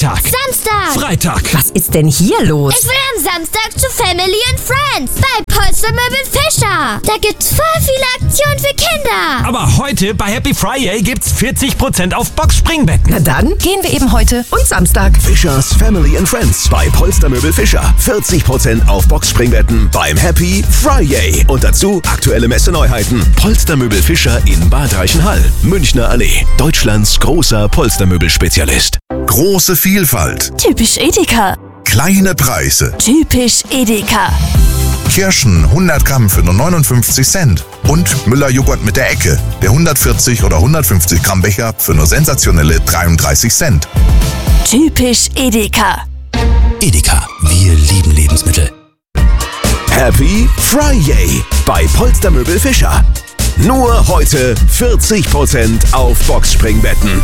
Sonntag. Samstag. Freitag. Was ist denn hier los? Ich will am Samstag zu Family and Friends bei Polstermöbel Fischer. Da gibt's voll viele Aktionen für Kinder. Aber heute bei Happy Friday gibt's 40% auf Boxspringbetten. Na dann gehen wir eben heute und Samstag. Fischers Family and Friends bei Polstermöbel Fischer. 40% auf Boxspringbetten beim Happy Friday. Und dazu aktuelle Messeneuheiten. Polstermöbel Fischer in Bad Reichenhall, Münchner Allee. Deutschlands großer Polstermöbelspezialist. Große Vielfalt. Typisch Edeka. Kleine Preise. Typisch Edeka. Kirschen 100 Gramm für nur 59 Cent. Und Müller-Joghurt mit der Ecke. Der 140 oder 150 Gramm Becher für nur sensationelle 33 Cent. Typisch Edeka. Edeka, wir lieben Lebensmittel. Happy Friday bei Polstermöbel Fischer. Nur heute 40% auf Boxspringbetten.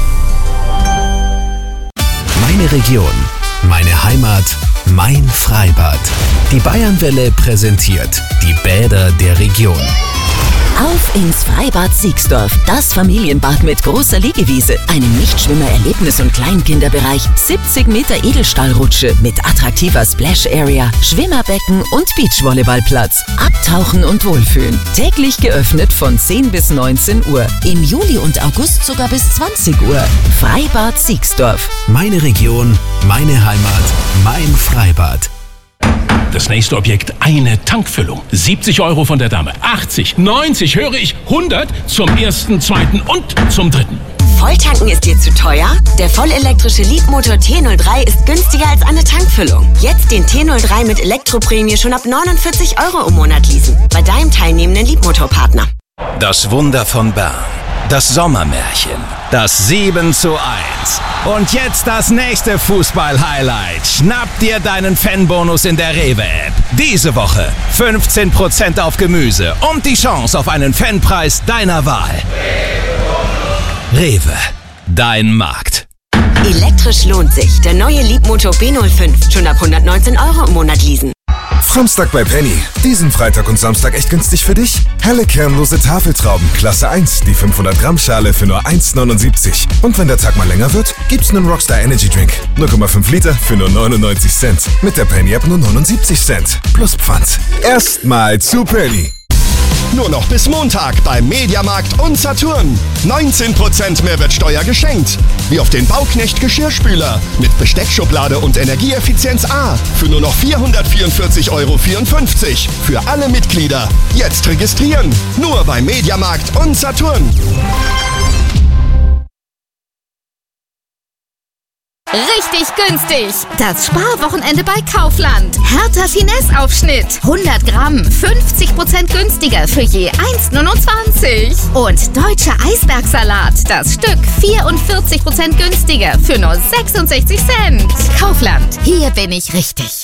Meine Region, meine Heimat, mein Freibad. Die Bayernwelle präsentiert die Bäder der Region. Auf ins Freibad Siegsdorf, das Familienbad mit großer Liegewiese, einem Nichtschwimmer-Erlebnis- und Kleinkinderbereich, 70 Meter Edelstahlrutsche mit attraktiver Splash-Area, Schwimmerbecken und Beachvolleyballplatz, Abtauchen und Wohlfühlen. Täglich geöffnet von 10 bis 19 Uhr, im Juli und August sogar bis 20 Uhr. Freibad Siegsdorf. Meine Region, meine Heimat, mein Freibad. Das nächste Objekt, eine Tankfüllung. 70 Euro von der Dame. 80, 90, höre ich, 100 zum ersten, zweiten und zum dritten. Volltanken ist dir zu teuer? Der vollelektrische Leapmotor T03 ist günstiger als eine Tankfüllung. Jetzt den T03 mit Elektroprämie schon ab 49 Euro im Monat leasen. Bei deinem teilnehmenden Leapmotor-Partner. Das Wunder von Bern. Das Sommermärchen. Das 7:1. Und jetzt das nächste Fußball-Highlight. Schnapp dir deinen Fanbonus in der Rewe-App. Diese Woche 15% auf Gemüse und die Chance auf einen Fanpreis deiner Wahl. Rewe, dein Markt. Elektrisch lohnt sich. Der neue Leapmotor B05. Schon ab 119 Euro im Monat leasen. Samstag bei Penny. Diesen Freitag und Samstag echt günstig für dich? Helle kernlose Tafeltrauben, Klasse 1, die 500 Gramm Schale für nur 1,79. Und wenn der Tag mal länger wird, gibt's einen Rockstar Energy Drink. 0,5 Liter für nur 99 Cent. Mit der Penny App nur 79 Cent. Plus Pfand. Erstmal zu Penny. Nur noch bis Montag beim Mediamarkt und Saturn. 19% Mehrwertsteuer geschenkt. Wie auf den Bauknecht Geschirrspüler mit Besteckschublade und Energieeffizienz A für nur noch 444,54 Euro. Für alle Mitglieder. Jetzt registrieren. Nur beim Mediamarkt und Saturn. Richtig günstig. Das Sparwochenende bei Kaufland. Hertha Finesse-Aufschnitt. 100 Gramm, 50% günstiger für je 1,29. Und deutscher Eisbergsalat. Das Stück 44% günstiger für nur 66 Cent. Kaufland. Hier bin ich richtig.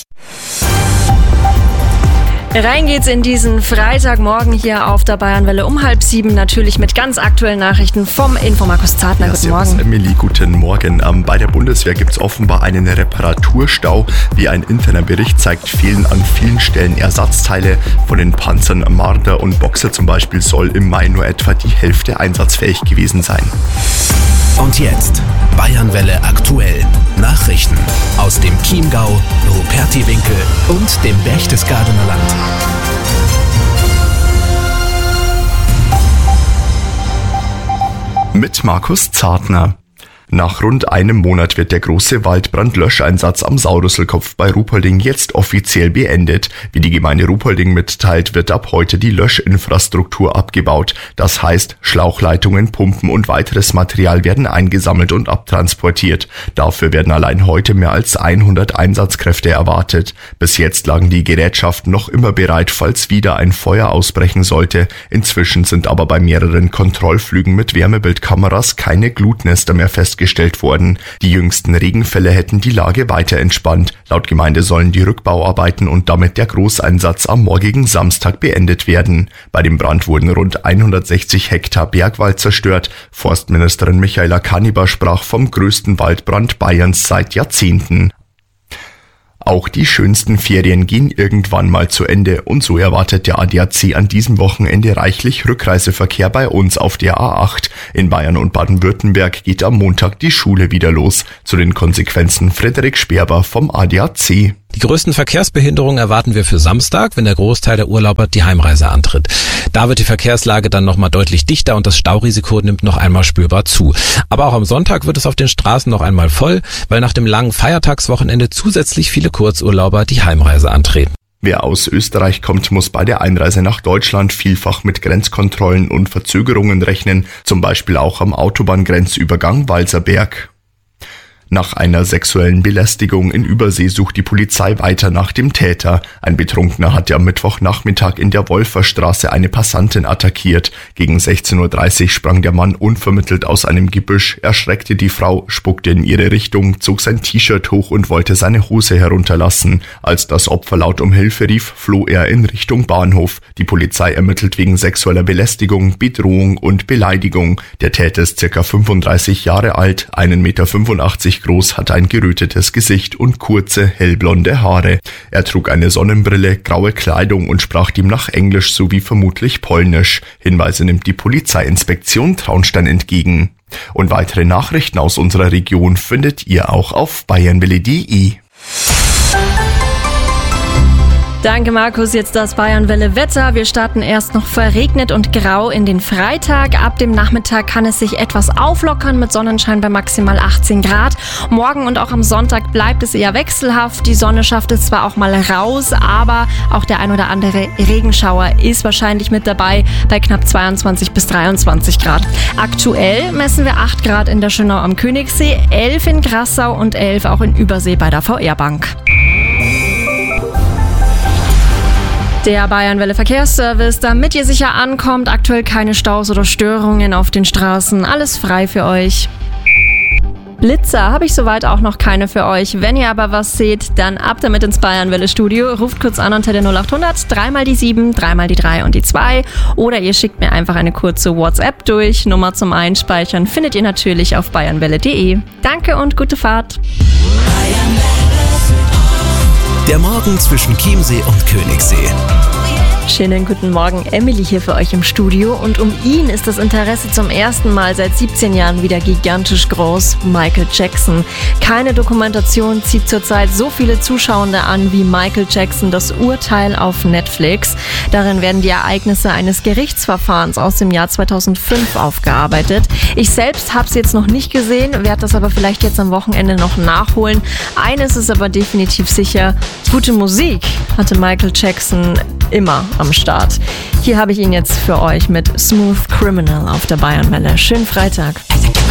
Rein geht's in diesen Freitagmorgen hier auf der Bayernwelle um 6:30, natürlich mit ganz aktuellen Nachrichten vom Infomarkus Zartner. Guten Morgen. Emily, guten Morgen. Bei der Bundeswehr gibt's offenbar einen Reparaturstau. Wie ein interner Bericht zeigt, fehlen an vielen Stellen Ersatzteile. Von den Panzern Marder und Boxer zum Beispiel soll im Mai nur etwa die Hälfte einsatzfähig gewesen sein. Und jetzt Bayernwelle aktuell. Nachrichten aus dem Chiemgau, Rupertiwinkel und dem Berchtesgadener Land. Mit Markus Zartner. Nach rund einem Monat wird der große Waldbrandlöscheinsatz am Saurusselkopf bei Ruhpolding jetzt offiziell beendet. Wie die Gemeinde Ruhpolding mitteilt, wird ab heute die Löschinfrastruktur abgebaut. Das heißt, Schlauchleitungen, Pumpen und weiteres Material werden eingesammelt und abtransportiert. Dafür werden allein heute mehr als 100 Einsatzkräfte erwartet. Bis jetzt lagen die Gerätschaften noch immer bereit, falls wieder ein Feuer ausbrechen sollte. Inzwischen sind aber bei mehreren Kontrollflügen mit Wärmebildkameras keine Glutnester mehr festgestellt worden. Die jüngsten Regenfälle hätten die Lage weiter entspannt. Laut Gemeinde sollen die Rückbauarbeiten und damit der Großeinsatz am morgigen Samstag beendet werden. Bei dem Brand wurden rund 160 Hektar Bergwald zerstört. Forstministerin Michaela Kanniber sprach vom größten Waldbrand Bayerns seit Jahrzehnten. Auch die schönsten Ferien gehen irgendwann mal zu Ende und so erwartet der ADAC an diesem Wochenende reichlich Rückreiseverkehr bei uns auf der A8. In Bayern und Baden-Württemberg geht am Montag die Schule wieder los. Zu den Konsequenzen Frederik Sperber vom ADAC. Die größten Verkehrsbehinderungen erwarten wir für Samstag, wenn der Großteil der Urlauber die Heimreise antritt. Da wird die Verkehrslage dann nochmal deutlich dichter und das Staurisiko nimmt noch einmal spürbar zu. Aber auch am Sonntag wird es auf den Straßen noch einmal voll, weil nach dem langen Feiertagswochenende zusätzlich viele Kurzurlauber die Heimreise antreten. Wer aus Österreich kommt, muss bei der Einreise nach Deutschland vielfach mit Grenzkontrollen und Verzögerungen rechnen, zum Beispiel auch am Autobahngrenzübergang Walserberg. Nach einer sexuellen Belästigung in Übersee sucht die Polizei weiter nach dem Täter. Ein Betrunkener hatte am Mittwochnachmittag in der Wolferstraße eine Passantin attackiert. Gegen 16:30 Uhr sprang der Mann unvermittelt aus einem Gebüsch, erschreckte die Frau, spuckte in ihre Richtung, zog sein T-Shirt hoch und wollte seine Hose herunterlassen. Als das Opfer laut um Hilfe rief, floh er in Richtung Bahnhof. Die Polizei ermittelt wegen sexueller Belästigung, Bedrohung und Beleidigung. Der Täter ist ca. 35 Jahre alt, 1,85 Meter groß, hat ein gerötetes Gesicht und kurze, hellblonde Haare. Er trug eine Sonnenbrille, graue Kleidung und sprach demnach Englisch sowie vermutlich Polnisch. Hinweise nimmt die Polizeiinspektion Traunstein entgegen. Und weitere Nachrichten aus unserer Region findet ihr auch auf bayernwelle.de. Danke Markus, jetzt das Bayernwelle Wetter. Wir starten erst noch verregnet und grau in den Freitag. Ab dem Nachmittag kann es sich etwas auflockern mit Sonnenschein bei maximal 18 Grad. Morgen und auch am Sonntag bleibt es eher wechselhaft. Die Sonne schafft es zwar auch mal raus, aber auch der ein oder andere Regenschauer ist wahrscheinlich mit dabei bei knapp 22 bis 23 Grad. Aktuell messen wir 8 Grad in der Schönau am Königssee, 11 in Grassau und 11 auch in Übersee bei der VR-Bank. Der Bayernwelle Verkehrsservice, damit ihr sicher ankommt, aktuell keine Staus oder Störungen auf den Straßen, alles frei für euch. Blitzer habe ich soweit auch noch keine für euch. Wenn ihr aber was seht, dann ab damit ins Bayernwelle-Studio. Ruft kurz an unter der 0800 3 mal die 7, 3 mal die 3 und die 2. Oder ihr schickt mir einfach eine kurze WhatsApp durch. Nummer zum Einspeichern findet ihr natürlich auf bayernwelle.de. Danke und gute Fahrt. Der Morgen zwischen Chiemsee und Königssee. Schönen guten Morgen, Emily hier für euch im Studio und um ihn ist das Interesse zum ersten Mal seit 17 Jahren wieder gigantisch groß, Michael Jackson. Keine Dokumentation zieht zurzeit so viele Zuschauende an wie Michael Jackson, das Urteil auf Netflix. Darin werden die Ereignisse eines Gerichtsverfahrens aus dem Jahr 2005 aufgearbeitet. Ich selbst habe es jetzt noch nicht gesehen, werde das aber vielleicht jetzt am Wochenende noch nachholen. Eines ist aber definitiv sicher, gute Musik hatte Michael Jackson immer am Start. Hier habe ich ihn jetzt für euch mit Smooth Criminal auf der Bayernwelle. Schönen Freitag.